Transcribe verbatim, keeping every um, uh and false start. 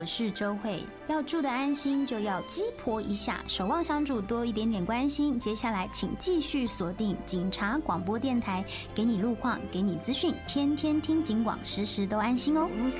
我是周慧，要住的安心就要鸡婆一下，守望相助多一点点关心。接下来请继续锁定警察广播电台，给你路况，给你资讯，天天听警广，时时都安心哦。